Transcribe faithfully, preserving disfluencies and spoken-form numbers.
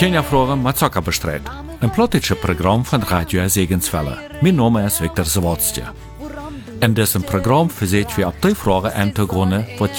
Tjenja Frågan met Zucker bestreed. Een plotische programma van Radio Segensvelle. Mijn naam is Victor Zawodstje. En dit is een programma verzet we op twee vragen aan te gronden wat